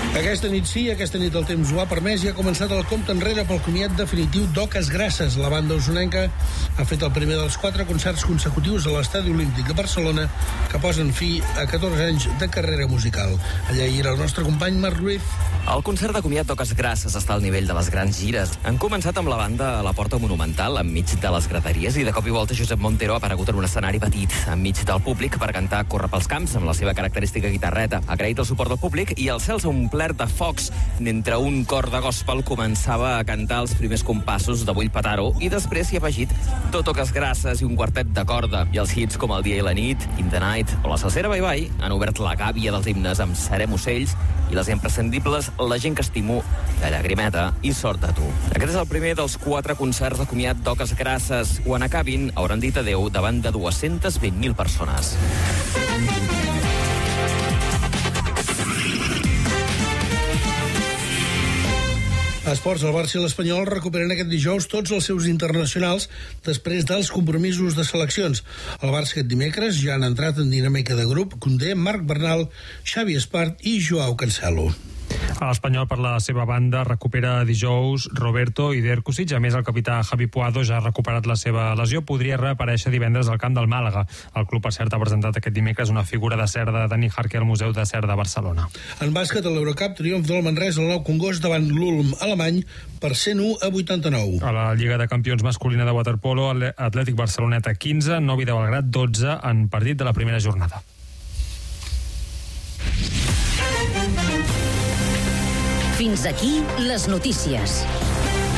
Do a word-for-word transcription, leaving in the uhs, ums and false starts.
Aquesta nit sí, aquesta nit el temps ho ha permès i ha començat el compte enrere pel comiat definitiu d'Oques Grasses. La banda usonenca ha fet el primer dels quatre concerts consecutius a l'Estadi Olímpic de Barcelona que posen fi a catorze anys de carrera musical. Allà hi era el nostre company Marc Ruiz. El concert de comiat d'Oques Grasses està al nivell de les grans gires. Han començat amb la banda a la Porta Monumental, enmig de les graderies, i de cop i volta Josep Montero ha aparegut en un escenari petit, enmig del públic, per cantar Corre pels camps, amb la seva característica guitarreta. Ha agraït el suport del públic i el cel s'ha omplert de focs mentre un cor de gospel començava a cantar els primers compassos de Vull petar-ho, i després s'hi ha afegit tot Oques Grasses i un quartet de corda. I els hits com El dia i la nit, In the Night o La salsera Bye Bye han obert la gàbia dels himnes amb Serem ocells i les imprescindibles La gent que estimo, La llagrimeta i Sort de tu. Aquest és el primer dels quatre concerts de comiat d'Oques Grasses. Quan acabin, hauran dit adeu davant de dues-centes vint mil persones. A esports, el Barça i l'Espanyol recuperen aquest dijous tots els seus internacionals després dels compromisos de seleccions. El Barça aquest dimecres ja han entrat en dinàmica de grup Koundé, Marc Bernal, Xavi Espart i Joao Cancelo. L'Espanyol, per la seva banda, recupera dijous Roberto i Derkusic. A més, el capità Javi Puado ja ha recuperat la seva lesió. Podria reaparèixer divendres al camp del Màlaga. El club, per cert, ha presentat aquest dimecres una figura de Cerda de Dani Jarque al Museu de Cerda de Barcelona. En bàsquet, a l'Eurocup, triomf del Manresa al Nou Congost davant l'Ulm alemany per cent u a vuitanta-nou. A la Lliga de Campions masculina de waterpolo, Atlètic Barceloneta quinze, Novi de Belgrad dotze en partit de la primera jornada. Fins aquí les notícies.